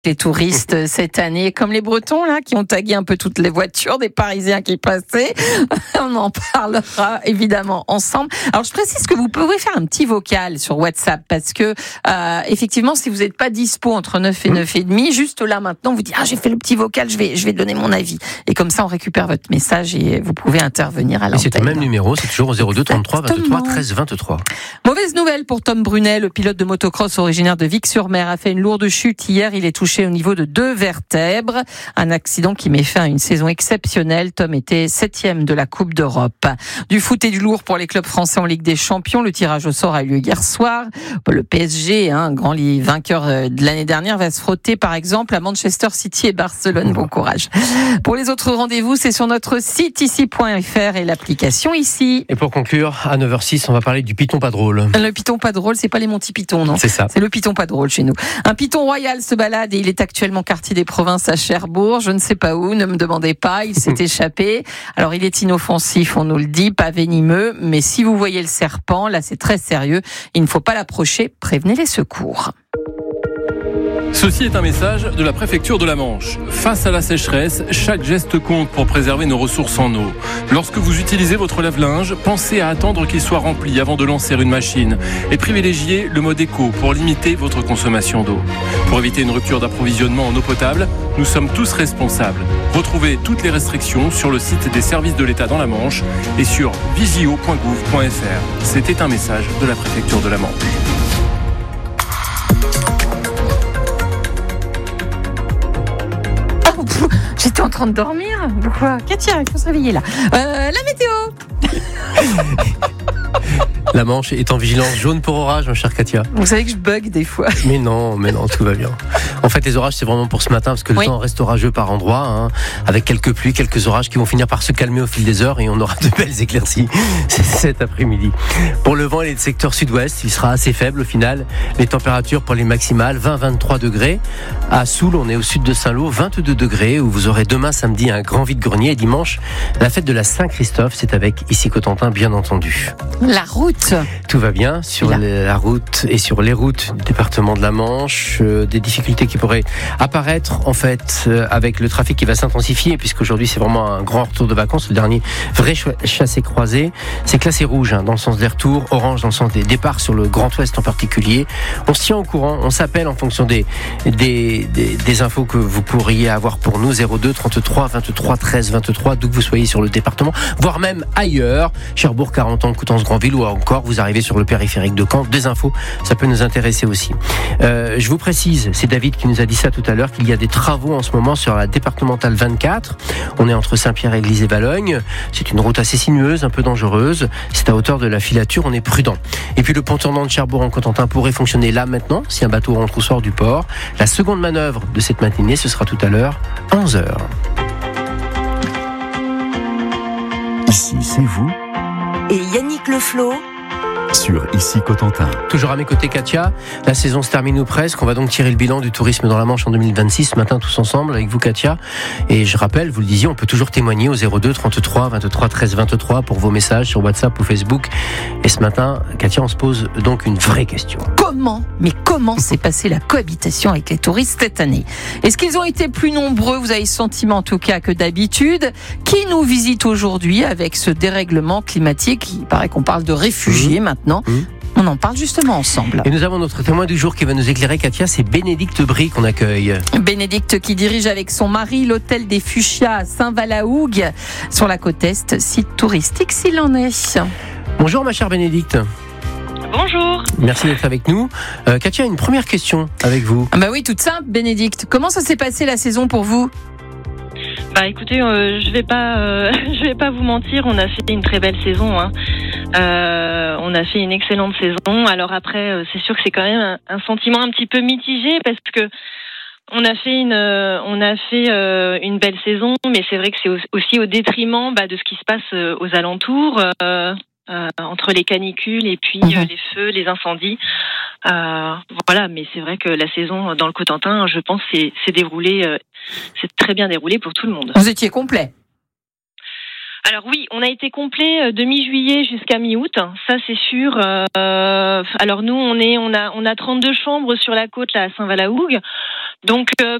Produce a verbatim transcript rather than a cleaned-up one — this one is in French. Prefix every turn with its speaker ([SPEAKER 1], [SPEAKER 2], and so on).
[SPEAKER 1] Les touristes cette année, comme les Bretons là, qui ont tagué un peu toutes les voitures des Parisiens qui passaient. On en parlera évidemment ensemble. Alors je précise que vous pouvez faire un petit vocal sur WhatsApp parce que euh, effectivement, si vous n'êtes pas dispo entre neuf et neuf et demi, juste là maintenant, vous dites ah j'ai fait le petit vocal, je vais je vais donner mon avis. Et comme ça, on récupère votre message et vous pouvez intervenir à l'antenne.
[SPEAKER 2] Et c'est le même numéro, c'est toujours au zéro deux trente-trois vingt-trois treize vingt-trois.
[SPEAKER 1] Mauvaise nouvelle pour Tom Brunet, le pilote de motocross originaire de Vic-sur-Mer a fait une lourde chute hier. Il est touché au niveau de deux vertèbres. Un accident qui met fin à une saison exceptionnelle. Tom était septième de la Coupe d'Europe. Du foot et du lourd pour les clubs français en Ligue des Champions. Le tirage au sort a eu lieu hier soir. Le P S G, hein, grand vainqueur de l'année dernière, va se frotter par exemple à Manchester City et Barcelone. Bon courage. Pour les autres rendez-vous, c'est sur notre site ici point f r et l'application ici.
[SPEAKER 2] Et pour conclure, à neuf heures six, on va parler du python pas drôle.
[SPEAKER 1] Le python pas drôle, c'est pas les Monty Python, non ?
[SPEAKER 2] C'est ça.
[SPEAKER 1] C'est le python pas drôle chez nous. Un python royal se balade et il est actuellement quartier des Provinces à Cherbourg. Je ne sais pas où, ne me demandez pas, il s'est échappé. Alors il est inoffensif, on nous le dit, pas venimeux, mais si vous voyez le serpent, là c'est très sérieux, il ne faut pas l'approcher, prévenez les secours.
[SPEAKER 3] Ceci est un message de la préfecture de la Manche. Face à la sécheresse, chaque geste compte pour préserver nos ressources en eau. Lorsque vous utilisez votre lave-linge, pensez à attendre qu'il soit rempli avant de lancer une machine et privilégiez le mode éco pour limiter votre consommation d'eau. Pour éviter une rupture d'approvisionnement en eau potable, nous sommes tous responsables. Retrouvez toutes les restrictions sur le site des services de l'État dans la Manche et sur visio point gouv point f r. C'était un message de la préfecture de la Manche.
[SPEAKER 1] J'étais en train de dormir. Pourquoi ? Katia, il faut se réveiller là. Euh, la météo.
[SPEAKER 2] La Manche est en vigilance jaune pour orage, mon cher Katia.
[SPEAKER 1] Vous savez que je bug des fois.
[SPEAKER 2] Mais non, mais non, tout va bien. En fait, les orages, c'est vraiment pour ce matin, parce que le oui. temps reste orageux par endroits, hein, avec quelques pluies, quelques orages qui vont finir par se calmer au fil des heures, et on aura de belles éclaircies cet après-midi. Pour le vent et le secteur sud-ouest, il sera assez faible au final. Les températures pour les maximales, vingt à vingt-trois degrés. À Soule, on est au sud de Saint-Lô, vingt-deux degrés, où vous aurez demain samedi un grand vide-grenier, et dimanche, la fête de la Saint-Christophe, c'est avec ici Cotentin, bien entendu.
[SPEAKER 1] La route.
[SPEAKER 2] Tout va bien sur les, la route et sur les routes du département de la Manche. Euh, des difficultés qui pourraient apparaître en fait euh, avec le trafic qui va s'intensifier, puisqu'aujourd'hui c'est vraiment un grand retour de vacances, le dernier vrai chassé-croisé. C'est classé rouge hein, dans le sens des retours, orange dans le sens des départs sur le Grand Ouest en particulier. On se tient au courant, on s'appelle en fonction des, des, des, des infos que vous pourriez avoir pour nous. Zéro deux trente-trois vingt-trois treize vingt-trois, d'où que vous soyez sur le département, voire même ailleurs, Cherbourg, Carentan, Coutances, Granville, ou encore vous arrivez sur le périphérique de Caen. Des infos, ça peut nous intéresser aussi. Euh, je vous précise, c'est David qui nous a dit ça tout à l'heure, qu'il y a des travaux en ce moment sur la départementale vingt-quatre. On est entre Saint-Pierre-Église et Valognes. C'est une route assez sinueuse, un peu dangereuse. C'est à hauteur de la filature, on est prudent. Et puis le pont tournant de Cherbourg en Cotentin pourrait fonctionner là maintenant, si un bateau rentre ou sort du port. La seconde manœuvre de cette matinée, ce sera tout à l'heure, à onze heures.
[SPEAKER 4] Ici, c'est vous.
[SPEAKER 5] Et Yannick Leflot
[SPEAKER 4] sur Ici Cotentin.
[SPEAKER 2] Toujours à mes côtés Katia, la saison se termine ou presque, on va donc tirer le bilan du tourisme dans la Manche en deux mille vingt-six ce matin tous ensemble avec vous Katia, et je rappelle, vous le disiez, on peut toujours témoigner au zéro deux trente-trois vingt-trois treize vingt-trois pour vos messages sur WhatsApp ou Facebook. Et ce matin Katia, on se pose donc une vraie question.
[SPEAKER 1] Comment, mais comment s'est passée la cohabitation avec les touristes cette année ? Est-ce qu'ils ont été plus nombreux, vous avez le sentiment en tout cas, que d'habitude ? Qui nous visite aujourd'hui avec ce dérèglement climatique ? Il paraît qu'on parle de réfugiés mmh. maintenant. Mmh. On en parle justement ensemble.
[SPEAKER 2] Et nous avons notre témoin du jour qui va nous éclairer, Katia, c'est Bénédicte Brie qu'on accueille.
[SPEAKER 1] Bénédicte qui dirige avec son mari l'hôtel des Fuchsias à Saint-Valahougue, sur la côte Est, site touristique s'il en est.
[SPEAKER 2] Bonjour ma chère Bénédicte.
[SPEAKER 6] Bonjour.
[SPEAKER 2] Merci d'être avec nous. Euh, Katia, une première question avec vous.
[SPEAKER 1] Ah bah oui, toute simple Bénédicte. Comment ça s'est passé la saison pour vous ?
[SPEAKER 6] Bah écoutez, euh, je vais pas, euh, je vais pas vous mentir, on a fait une très belle saison. Hein. Euh, on a fait une excellente saison. Alors après, euh, c'est sûr que c'est quand même un, un sentiment un petit peu mitigé parce que on a fait une, euh, on a fait euh, une belle saison, mais c'est vrai que c'est aussi au détriment bah, de ce qui se passe euh, aux alentours. Euh, Euh, entre les canicules et puis mmh. euh, les feux, les incendies. Euh, voilà, mais c'est vrai que la saison dans le Cotentin, je pense, c'est, c'est déroulé, euh, c'est très bien déroulé pour tout le monde.
[SPEAKER 1] Vous étiez complet ?
[SPEAKER 6] Alors oui, on a été complet de mi-juillet jusqu'à mi-août, ça c'est sûr. Euh, alors nous, on est, on a, on a trente-deux chambres sur la côte là à Saint-Valahougue. Donc euh,